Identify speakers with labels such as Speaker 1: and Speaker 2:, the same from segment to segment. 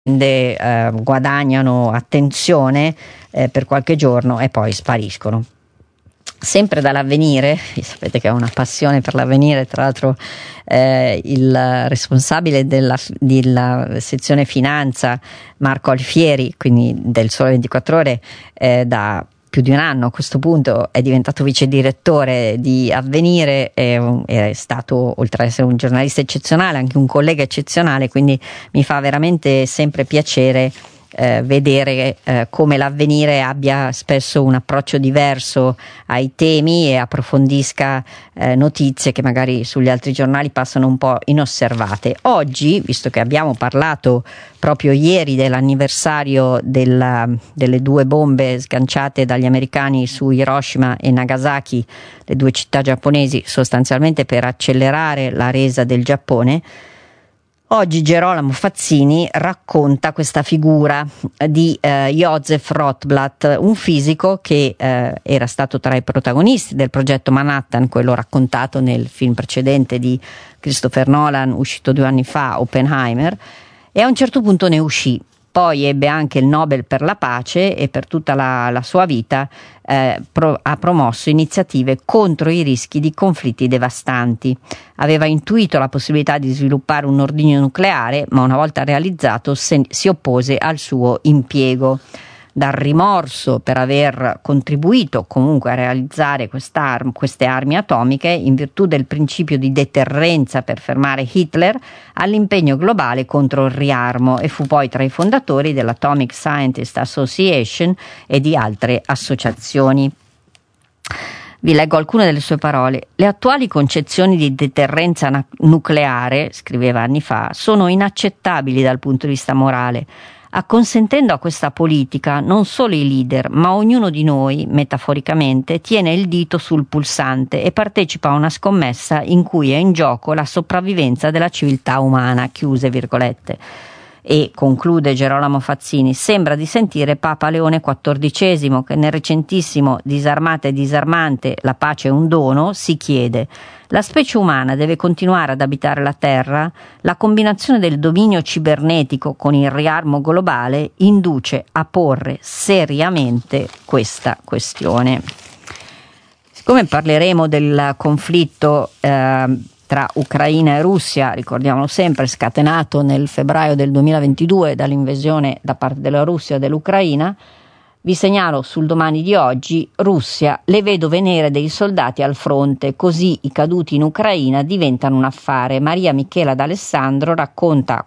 Speaker 1: guadagnano attenzione per qualche giorno e poi spariscono. Sempre dall'Avvenire, sapete che ho una passione per l'Avvenire, tra l'altro il responsabile della sezione finanza, Marco Alfieri, quindi del Sole 24 Ore, da più di un anno a questo punto è diventato vice direttore di Avvenire, è stato, oltre ad essere un giornalista eccezionale, anche un collega eccezionale, quindi mi fa veramente sempre piacere vedere come l'Avvenire abbia spesso un approccio diverso ai temi e approfondisca notizie che magari sugli altri giornali passano un po' inosservate. Oggi, visto che abbiamo parlato proprio ieri dell'anniversario delle 2 bombe sganciate dagli americani su Hiroshima e Nagasaki, le 2 città giapponesi, sostanzialmente per accelerare la resa del Giappone, oggi Gerolamo Fazzini racconta questa figura di Joseph Rotblat, un fisico che era stato tra i protagonisti del progetto Manhattan, quello raccontato nel film precedente di Christopher Nolan, uscito 2 anni fa, Oppenheimer, e a un certo punto ne uscì. Poi ebbe anche il Nobel per la pace e per tutta la sua vita ha promosso iniziative contro i rischi di conflitti devastanti. Aveva intuito la possibilità di sviluppare un ordigno nucleare, ma una volta realizzato si oppose al suo impiego. Dal rimorso per aver contribuito comunque a realizzare queste armi atomiche in virtù del principio di deterrenza per fermare Hitler, all'impegno globale contro il riarmo, e fu poi tra i fondatori dell'Atomic Scientists Association e di altre associazioni. Vi leggo alcune delle sue parole. Le attuali concezioni di deterrenza nucleare, scriveva anni fa, sono inaccettabili dal punto di vista morale. Acconsentendo a questa politica, non solo i leader, ma ognuno di noi, metaforicamente, tiene il dito sul pulsante e partecipa a una scommessa in cui è in gioco la sopravvivenza della civiltà umana, chiuse virgolette. E, conclude Gerolamo Fazzini, sembra di sentire Papa Leone XIV che nel recentissimo Disarmata e disarmante, la pace è un dono, si chiede: la specie umana deve continuare ad abitare la Terra? La combinazione del dominio cibernetico con il riarmo globale induce a porre seriamente questa questione. Siccome parleremo del conflitto tra Ucraina e Russia, ricordiamolo sempre, scatenato nel febbraio del 2022 dall'invasione da parte della Russia dell'Ucraina, vi segnalo sul Domani di oggi: Russia, le vedove nere dei soldati al fronte, così i caduti in Ucraina diventano un affare. Maria Michela D'Alessandro racconta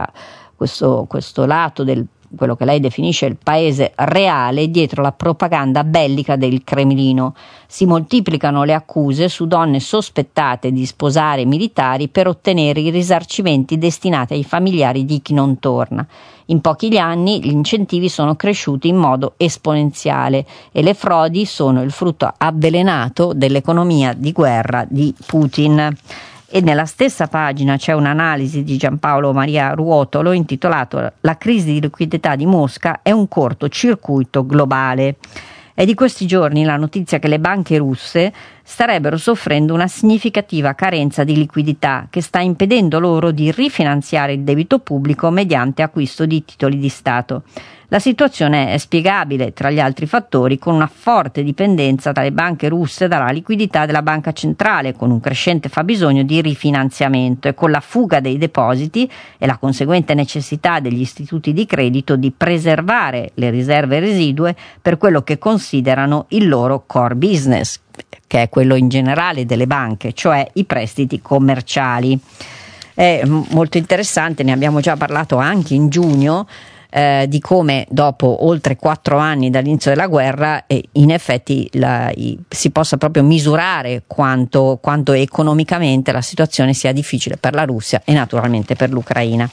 Speaker 1: questo lato del quello che lei definisce il paese reale dietro la propaganda bellica del Cremlino. Si moltiplicano le accuse su donne sospettate di sposare militari per ottenere i risarcimenti destinati ai familiari di chi non torna. In pochi anni gli incentivi sono cresciuti in modo esponenziale e le frodi sono il frutto avvelenato dell'economia di guerra di Putin. E nella stessa pagina c'è un'analisi di Giampaolo Maria Ruotolo intitolato La crisi di liquidità di Mosca è un cortocircuito globale. È di questi giorni la notizia che le banche russe starebbero soffrendo una significativa carenza di liquidità che sta impedendo loro di rifinanziare il debito pubblico mediante acquisto di titoli di Stato. La situazione è spiegabile, tra gli altri fattori, con una forte dipendenza dalle banche russe dalla liquidità della banca centrale, con un crescente fabbisogno di rifinanziamento e con la fuga dei depositi e la conseguente necessità degli istituti di credito di preservare le riserve residue per quello che considerano il loro core business, che è quello in generale delle banche, cioè i prestiti commerciali. È molto interessante, ne abbiamo già parlato anche in giugno, di come dopo oltre 4 anni dall'inizio della guerra in effetti si possa proprio misurare quanto economicamente la situazione sia difficile per la Russia e naturalmente per l'Ucraina.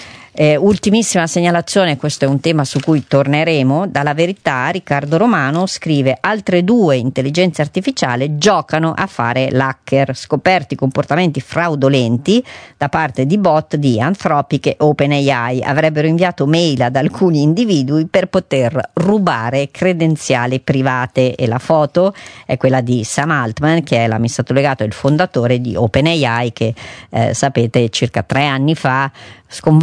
Speaker 1: Ultimissima segnalazione, questo è un tema su cui torneremo. Dalla Verità Riccardo Romano scrive: altre 2 intelligenze artificiali giocano a fare l'hacker, scoperti comportamenti fraudolenti da parte di bot di Anthropic e OpenAI, avrebbero inviato mail ad alcuni individui per poter rubare credenziali private, e la foto è quella di Sam Altman, che è l'amministratore delegato e il fondatore di OpenAI, che sapete circa 3 anni fa sconvolse un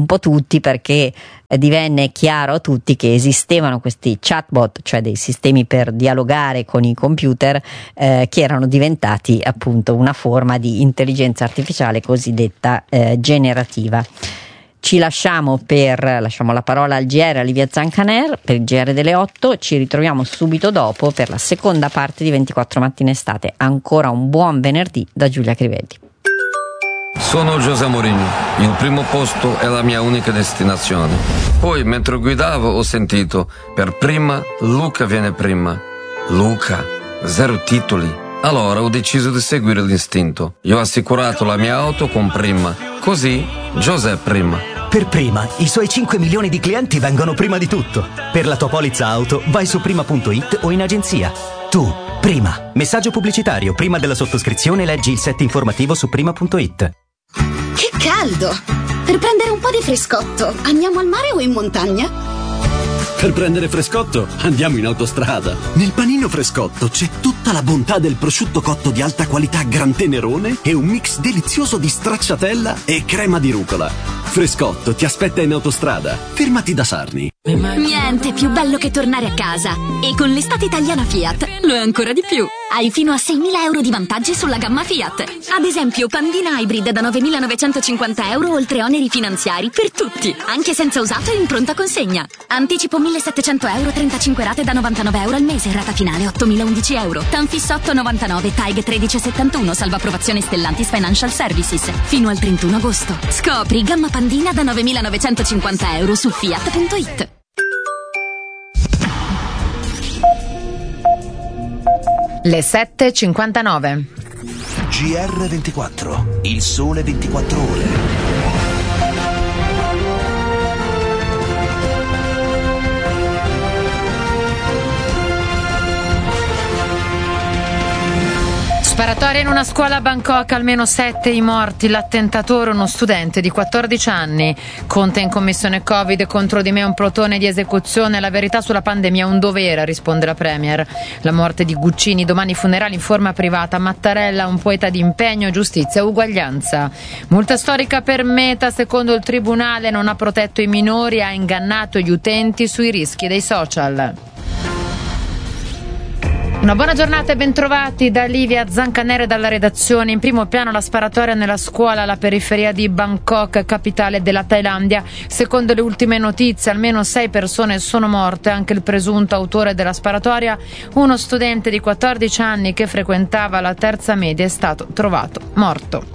Speaker 1: po' tutti, perché divenne chiaro a tutti che esistevano questi chatbot, cioè dei sistemi per dialogare con i computer, che erano diventati appunto una forma di intelligenza artificiale cosiddetta generativa. Lasciamo la parola al GR a Livia Zancaner per il GR delle 8. Ci ritroviamo subito dopo per la seconda parte di 24 mattine estate. Ancora un buon venerdì da Giulia Crivelli.
Speaker 2: Sono José Mourinho, il primo posto è la mia unica destinazione. Poi mentre guidavo ho sentito, per prima Luca viene prima. Luca, 0 titoli. Allora ho deciso di seguire l'istinto. Io ho assicurato la mia auto con Prima, così José prima.
Speaker 3: Per Prima, i suoi 5 milioni di clienti vengono prima di tutto. Per la tua polizza auto, vai su prima.it o in agenzia. Tu, Prima. Messaggio pubblicitario. Prima della sottoscrizione leggi il set informativo su prima.it.
Speaker 4: Che caldo! Per prendere un po' di frescotto, andiamo al mare o in montagna?
Speaker 5: Per prendere frescotto, andiamo in autostrada. Nel panino frescotto c'è tutta la bontà del prosciutto cotto di alta qualità Gran Tenerone e un mix delizioso di stracciatella e crema di rucola. Frescotto ti aspetta in autostrada. Fermati da Sarni.
Speaker 6: Niente più bello che tornare a casa. E con l'estate italiana Fiat lo è ancora di più. Hai fino a 6.000 euro di vantaggi sulla gamma Fiat. Ad esempio, Pandina Hybrid da 9.950 euro oltre oneri finanziari per tutti, anche senza usato e in pronta consegna. Anticipo 1.700 euro, 35 rate da 99 euro al mese, rata finale 8.011 euro. Tanfis 8,99, TAG 13,71, salvo approvazione Stellantis Financial Services. Fino al 31 agosto. Scopri gamma Pandina da 9.950 euro su Fiat.it.
Speaker 7: Le 7:59.
Speaker 8: GR24, il sole 24 ore.
Speaker 7: Sparatoria in una scuola a Bangkok, almeno 7 i morti, l'attentatore uno studente di 14 anni. Conte in commissione Covid, contro di me un plotone di esecuzione, la verità sulla pandemia è un dovere, risponde la Premier. La morte di Guccini, domani funerali in forma privata, Mattarella un poeta di impegno, giustizia e uguaglianza. Multa storica per Meta, secondo il tribunale non ha protetto i minori, ha ingannato gli utenti sui rischi dei social. Una buona giornata e bentrovati da Livia Zancanere dalla redazione. In primo piano la sparatoria nella scuola alla periferia di Bangkok, capitale della Thailandia. Secondo le ultime notizie almeno 6 persone sono morte, anche il presunto autore della sparatoria, uno studente di 14 anni che frequentava la terza media, è stato trovato morto.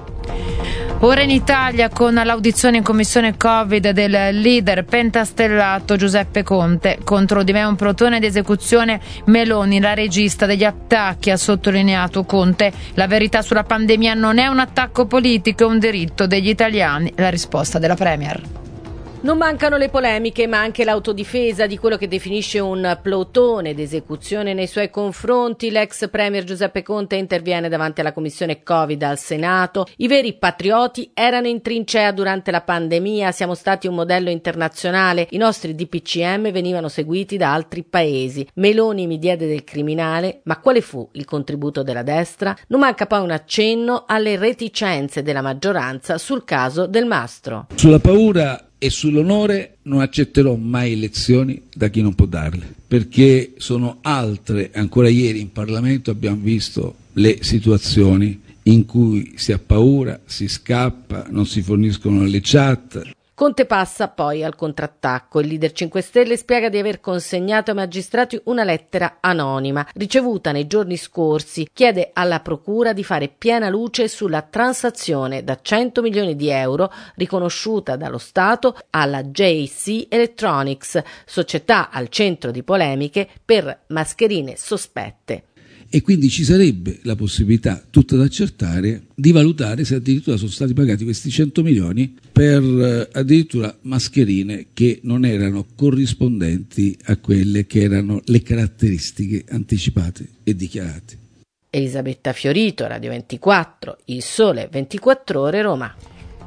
Speaker 7: Ora in Italia con l'audizione in commissione Covid del leader pentastellato Giuseppe Conte. Contro di me un plotone di esecuzione, Meloni, la regista degli attacchi, ha sottolineato Conte. La verità sulla pandemia non è un attacco politico, è un diritto degli italiani. La risposta della Premier.
Speaker 9: Non mancano le polemiche, ma anche l'autodifesa di quello che definisce un plotone d'esecuzione nei suoi confronti. L'ex premier Giuseppe Conte interviene davanti alla commissione Covid al Senato. I veri patrioti erano in trincea durante la pandemia, siamo stati un modello internazionale, i nostri DPCM venivano seguiti da altri paesi. Meloni mi diede del criminale, ma quale fu il contributo della destra? Non manca poi un accenno alle reticenze della maggioranza sul caso Del Mastro.
Speaker 10: Sulla paura e sull'onore non accetterò mai lezioni da chi non può darle, perché sono altre. Ancora ieri in Parlamento abbiamo visto le situazioni in cui si ha paura, si scappa, non si forniscono le chat.
Speaker 9: Conte passa poi al contrattacco. Il leader 5 Stelle spiega di aver consegnato ai magistrati una lettera anonima ricevuta nei giorni scorsi. Chiede alla procura di fare piena luce sulla transazione da 100 milioni di euro riconosciuta dallo Stato alla JC Electronics, società al centro di polemiche per mascherine sospette.
Speaker 10: E quindi ci sarebbe la possibilità, tutta da accertare, di valutare se addirittura sono stati pagati questi 100 milioni per addirittura mascherine che non erano corrispondenti a quelle che erano le caratteristiche anticipate e dichiarate.
Speaker 9: Elisabetta Fiorito, Radio 24, Il Sole 24 Ore, Roma.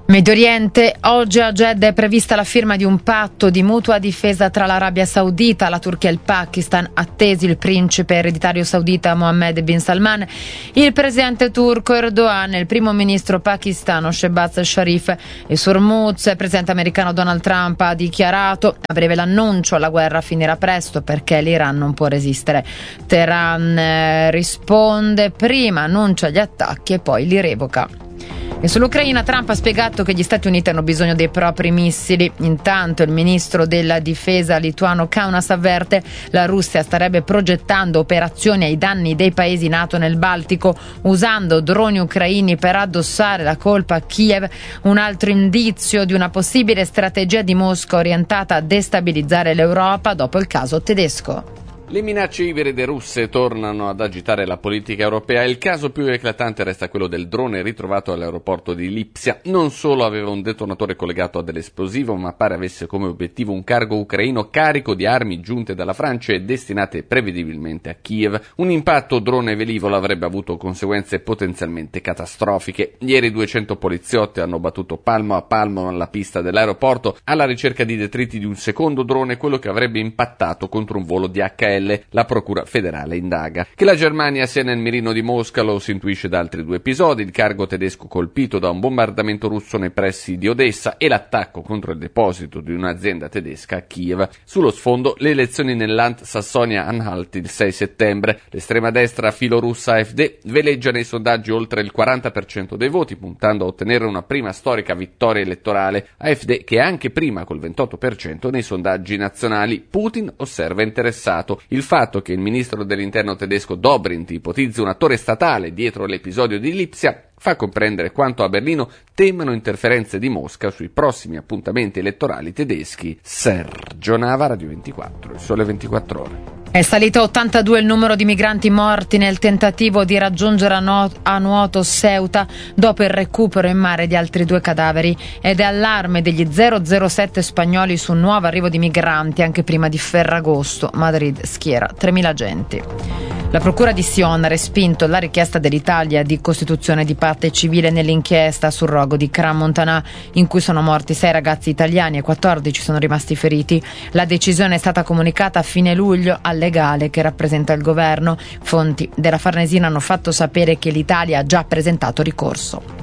Speaker 7: Medio Oriente, oggi a Jeddah è prevista la firma di un patto di mutua difesa tra l'Arabia Saudita, la Turchia e il Pakistan, attesi il principe ereditario saudita Mohammed bin Salman, il presidente turco Erdogan e il primo ministro pakistano Shehbaz Sharif. E su Hormuz, il presidente americano Donald Trump ha dichiarato: a breve l'annuncio, la guerra finirà presto perché l'Iran non può resistere. Teheran risponde, prima annuncia gli attacchi e poi li revoca. E sull'Ucraina Trump ha spiegato che gli Stati Uniti hanno bisogno dei propri missili. Intanto il ministro della difesa lituano Kaunas avverte: la Russia starebbe progettando operazioni ai danni dei paesi NATO nel Baltico, usando droni ucraini per addossare la colpa a Kiev, un altro indizio di una possibile strategia di Mosca orientata a destabilizzare l'Europa dopo il caso tedesco.
Speaker 11: Le minacce ibride russe tornano ad agitare la politica europea. Il caso più eclatante resta quello del drone ritrovato all'aeroporto di Lipsia. Non solo aveva un detonatore collegato a dell'esplosivo, ma pare avesse come obiettivo un cargo ucraino carico di armi giunte dalla Francia e destinate prevedibilmente a Kiev. Un impatto drone velivolo avrebbe avuto conseguenze potenzialmente catastrofiche. Ieri 200 poliziotti hanno battuto palmo a palmo alla pista dell'aeroporto alla ricerca di detriti di un secondo drone, quello che avrebbe impattato contro un volo DHL. La procura federale indaga. Che la Germania sia nel mirino di Mosca lo si intuisce da altri due episodi: il cargo tedesco colpito da un bombardamento russo nei pressi di Odessa e l'attacco contro il deposito di un'azienda tedesca a Kiev. Sullo sfondo le elezioni nell'Land Sassonia-Anhalt il 6 settembre. L'estrema destra filorussa AfD veleggia nei sondaggi oltre il 40% dei voti, puntando a ottenere una prima storica vittoria elettorale. AfD che è anche prima col 28% nei sondaggi nazionali. Putin osserva interessato. Il fatto che il ministro dell'interno tedesco Dobrindt ipotizzi un attore statale dietro l'episodio di Lipsia fa comprendere quanto a Berlino temano interferenze di Mosca sui prossimi appuntamenti elettorali tedeschi. Sergio Nava, Radio 24, il Sole 24 Ore.
Speaker 7: È salito a 82 il numero di migranti morti nel tentativo di raggiungere a nuoto Ceuta dopo il recupero in mare di altri 2 cadaveri, ed è allarme degli 007 spagnoli su un nuovo arrivo di migranti anche prima di Ferragosto. Madrid schiera 3.000 agenti. La procura di Sion ha respinto la richiesta dell'Italia di costituzione di parte civile nell'inchiesta sul rogo di Crans-Montana, in cui sono morti 6 ragazzi italiani e 14 sono rimasti feriti. La decisione è stata comunicata a fine luglio al legale che rappresenta il governo. Fonti della Farnesina hanno fatto sapere che l'Italia ha già presentato ricorso.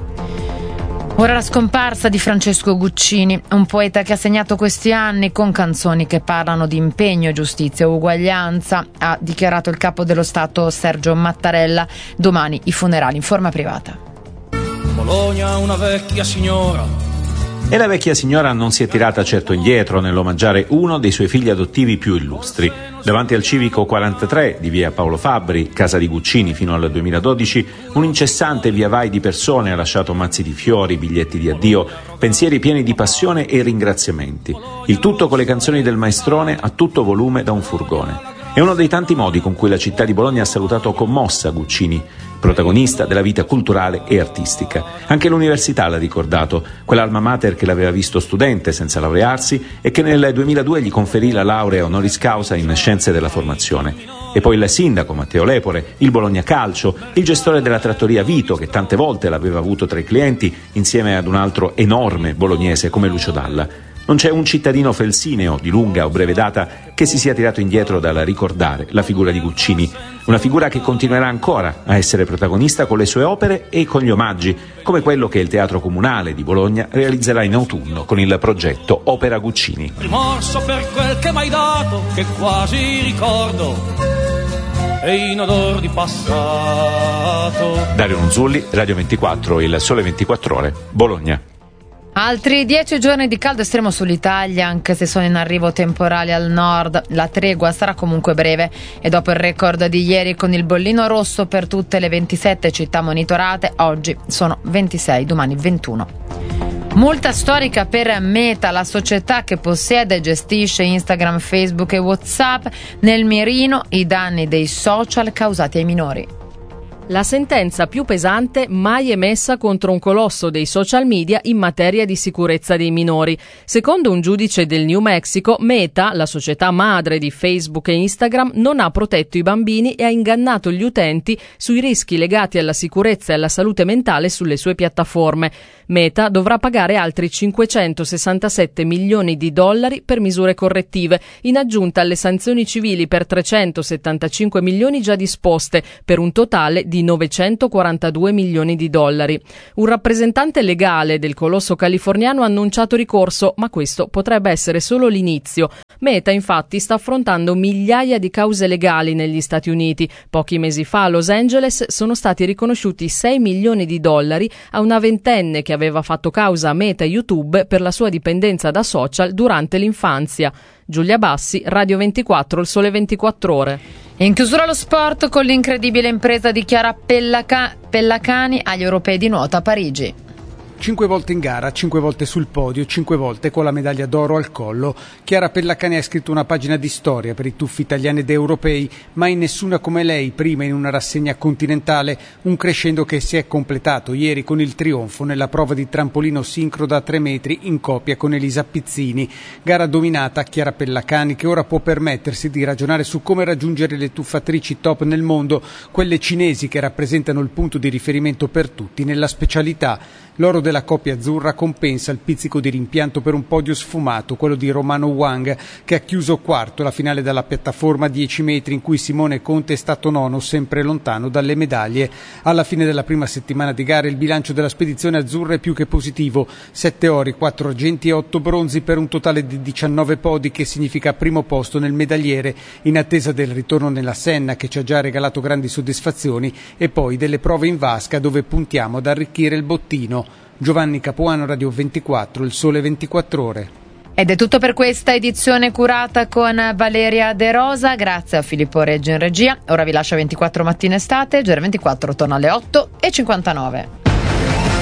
Speaker 7: Ora la scomparsa di Francesco Guccini, un poeta che ha segnato questi anni con canzoni che parlano di impegno, giustizia e uguaglianza, ha dichiarato il capo dello Stato Sergio Mattarella. Domani i funerali in forma privata.
Speaker 12: Bologna, una vecchia signora.
Speaker 13: E la vecchia signora non si è tirata certo indietro nell'omaggiare uno dei suoi figli adottivi più illustri. Davanti al civico 43 di via Paolo Fabbri, casa di Guccini fino al 2012, un incessante via vai di persone ha lasciato mazzi di fiori, biglietti di addio, pensieri pieni di passione e ringraziamenti. Il tutto con le canzoni del maestrone a tutto volume da un furgone. È uno dei tanti modi con cui la città di Bologna ha salutato commossa Guccini, protagonista della vita culturale e artistica. Anche l'università l'ha ricordato, quell'alma mater che l'aveva visto studente senza laurearsi e che nel 2002 gli conferì la laurea honoris causa in scienze della formazione. E poi il sindaco Matteo Lepore, il Bologna Calcio, il gestore della trattoria Vito che tante volte l'aveva avuto tra i clienti insieme ad un altro enorme bolognese come Lucio Dalla. Non c'è un cittadino felsineo di lunga o breve data che si sia tirato indietro dal ricordare la figura di Guccini, una figura che continuerà ancora a essere protagonista con le sue opere e con gli omaggi, come quello che il Teatro Comunale di Bologna realizzerà in autunno con il progetto Opera Guccini.
Speaker 12: Rimorso per quel che m'hai dato, che quasi ricordo, e in odor di passato.
Speaker 13: Dario Nunzulli, Radio 24, il Sole 24 Ore, Bologna.
Speaker 7: Altri 10 giorni di caldo estremo sull'Italia, anche se sono in arrivo temporali al nord. La tregua sarà comunque breve e dopo il record di ieri con il bollino rosso per tutte le 27 città monitorate, oggi sono 26, domani 21. Multa storica per Meta, la società che possiede e gestisce Instagram, Facebook e WhatsApp. Nel mirino i danni dei social causati ai minori.
Speaker 14: La sentenza più pesante mai emessa contro un colosso dei social media in materia di sicurezza dei minori. Secondo un giudice del New Mexico, Meta, la società madre di Facebook e Instagram, non ha protetto i bambini e ha ingannato gli utenti sui rischi legati alla sicurezza e alla salute mentale sulle sue piattaforme. Meta dovrà pagare altri $567 milioni per misure correttive, in aggiunta alle sanzioni civili per $375 milioni già disposte, per un totale di $942 milioni. Un rappresentante legale del colosso californiano ha annunciato ricorso, ma questo potrebbe essere solo l'inizio. Meta infatti sta affrontando migliaia di cause legali negli Stati Uniti. Pochi mesi fa a Los Angeles sono stati riconosciuti $6 milioni a una ventenne che aveva fatto causa a Meta e YouTube per la sua dipendenza da social durante l'infanzia. Giulia Bassi, Radio 24, Il Sole 24 Ore.
Speaker 7: In chiusura lo sport con l'incredibile impresa di Chiara Pellacani agli Europei di nuoto a Parigi.
Speaker 15: 5 volte in gara, 5 volte sul podio, 5 volte con la medaglia d'oro al collo. Chiara Pellacani ha scritto una pagina di storia per i tuffi italiani ed europei, mai nessuna come lei, prima in una rassegna continentale, un crescendo che si è completato ieri con il trionfo nella prova di trampolino sincro da 3 metri in coppia con Elisa Pizzini. Gara dominata a Chiara Pellacani, che ora può permettersi di ragionare su come raggiungere le tuffatrici top nel mondo, quelle cinesi che rappresentano il punto di riferimento per tutti nella specialità. L'oro della coppia azzurra compensa il pizzico di rimpianto per un podio sfumato, quello di Romano Wang, che ha chiuso quarto la finale della piattaforma 10 metri in cui Simone Conte è stato nono, sempre lontano dalle medaglie. Alla fine della prima settimana di gare il bilancio della spedizione azzurra è più che positivo: 7 ori, 4 argenti e 8 bronzi per un totale di 19 podi, che significa primo posto nel medagliere, in attesa del ritorno nella Senna, che ci ha già regalato grandi soddisfazioni, e poi delle prove in vasca, dove puntiamo ad arricchire il bottino. Giovanni Capuano, Radio 24, Il Sole 24 Ore.
Speaker 7: Ed è tutto per questa edizione curata con Valeria De Rosa. Grazie a Filippo Reggio in regia. Ora vi lascio 24 Mattino Estate. GR24 torna alle 8:59.